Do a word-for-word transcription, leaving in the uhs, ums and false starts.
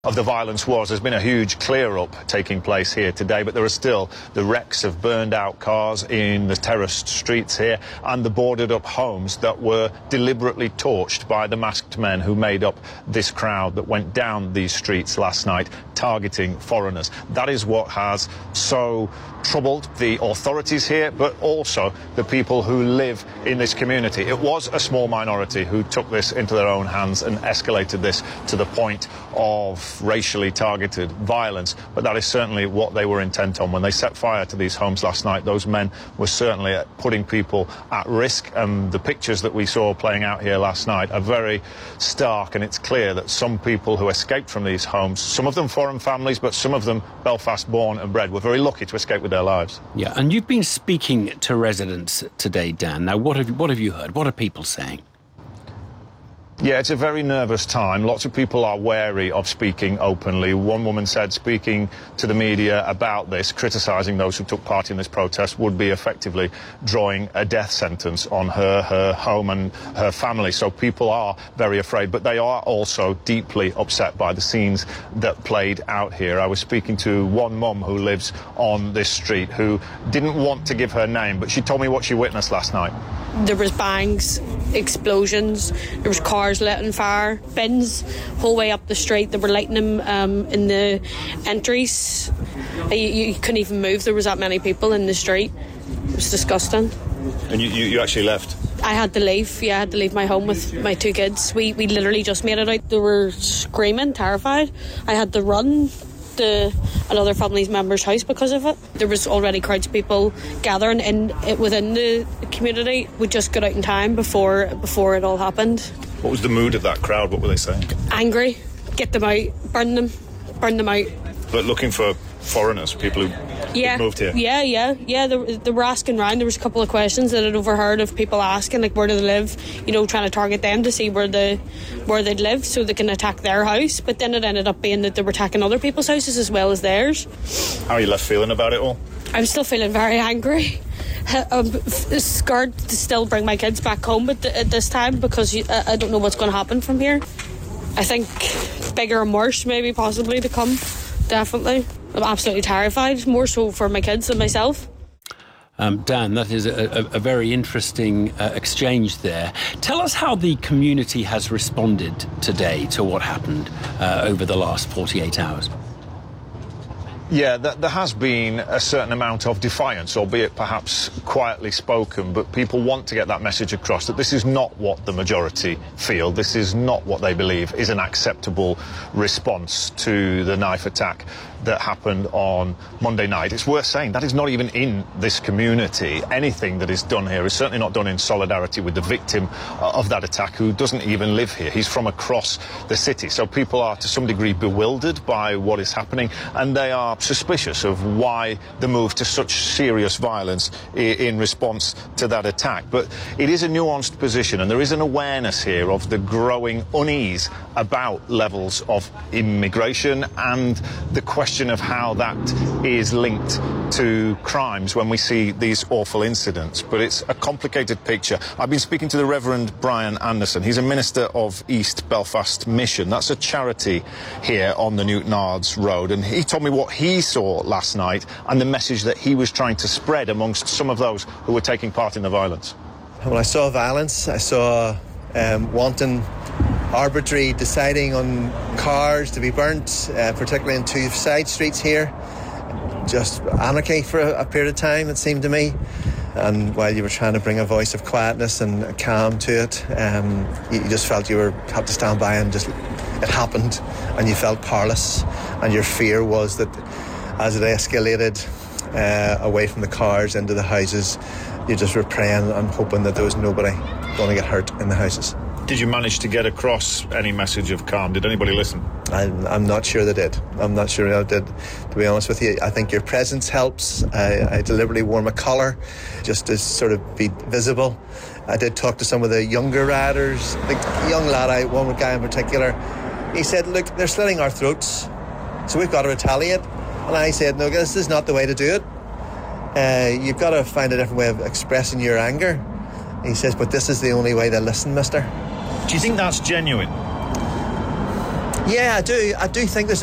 of the violence was. There's been a huge clear-up taking place here today, but there are still the wrecks of burned-out cars in the terraced streets here and the boarded-up homes that were deliberately torched by the masked men who made up this crowd that went down these streets last night, targeting foreigners. That is what has so troubled the authorities here, but also the people who live in this community. It was a small minority who took this into their own hands and escalated this to the point of racially targeted violence, but that is certainly what they were intent on. When they set fire to these homes last night, those men were certainly putting people at risk, and the pictures that we saw playing out here last night are very stark, and it's clear that some people who escaped from these homes, some of them foreign families, but some of them Belfast born and bred, were very lucky to escape with their lives. Yeah, and you've been speaking to residents today, Dan. Now, what have you, what have you heard? What are people saying? Yeah, it's a very nervous time. Lots of people are wary of speaking openly. One woman said speaking to the media about this, criticising those who took part in this protest, would be effectively drawing a death sentence on her, her home and her family. So people are very afraid, but they are also deeply upset by the scenes that played out here. I was speaking to one mum who lives on this street who didn't want to give her name, but she told me what she witnessed last night. There was bangs, explosions, there was cars lit on fire, bins whole way up the street. They were lighting them um, in the entries. You, you couldn't even move. There was that many people in the street. It was disgusting. And you, you, you actually left? I had to leave. Yeah, I had to leave my home with my two kids. We, we literally just made it out. They were screaming, terrified. I had to run to another family member's house because of it. There was already crowds of people gathering in it within the community. We just got out in time before before it all happened. What was the mood of that crowd? What were they saying? Angry. Get them out. Burn them. Burn them out. But looking for foreigners, people who yeah. moved here? Yeah, yeah, yeah. They, they were asking around. There was a couple of questions that I'd overheard of people asking, like, where do they live? You know, trying to target them to see where the where they'd live so they can attack their house. But then it ended up being that they were attacking other people's houses as well as theirs. How are you left feeling about it all? I'm still feeling very angry. I'm scared to still bring my kids back home at, the, at this time because I don't know what's going to happen from here. I think bigger and worse maybe possibly to come, definitely. I'm absolutely terrified, more so for my kids than myself. Um, Dan, that is a, a, a very interesting uh, exchange there. Tell us how the community has responded today to what happened uh, over the last forty-eight hours. Yeah, th- there has been a certain amount of defiance, albeit perhaps quietly spoken, but people want to get that message across that this is not what the majority feel. This is not what they believe is an acceptable response to the knife attack that happened on Monday night. It's worth saying that is not even in this community. Anything that is done here is certainly not done in solidarity with the victim of that attack, who doesn't even live here. He's from across the city. So people are to some degree bewildered by what is happening, and they are suspicious of why the move to such serious violence in response to that attack. But it is a nuanced position, and there is an awareness here of the growing unease about levels of immigration and the question of how that is linked to crimes when we see these awful incidents. But it's a complicated picture. I've been speaking to the Reverend Brian Anderson. He's a minister of East Belfast Mission. That's a charity here on the Newtonards Road, and he told me what he saw last night and the message that he was trying to spread amongst some of those who were taking part in the violence. When I saw violence, I saw um, wanton, arbitrary deciding on cars to be burnt, uh, particularly in two side streets here. Just anarchy for a, a period of time, it seemed to me. And while you were trying to bring a voice of quietness and calm to it, um, you, you just felt you were had to stand by and just it happened, and you felt powerless. And your fear was that as it escalated uh, away from the cars into the houses, you just were praying and hoping that there was nobody going to get hurt in the houses. Did you manage to get across any message of calm? Did anybody listen? I'm, I'm not sure they did. I'm not sure they did, to be honest with you. I think your presence helps. I, I deliberately wore my collar just to sort of be visible. I did talk to some of the younger riders. The young lad, I, one guy in particular, he said, look, they're slitting our throats, so we've got to retaliate. And I said, no, this is not the way to do it. Uh, you've got to find a different way of expressing your anger. He says, but this is the only way they listen, mister. Do you think that's genuine? Yeah, I do. I do think there's